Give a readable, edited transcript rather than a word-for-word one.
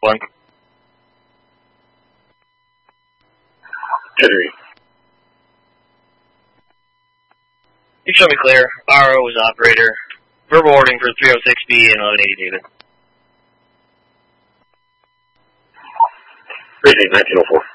1. Henry. You show me clear. RO is operator. Verbal ordering for 306B and 1180 David. Precinct 1904.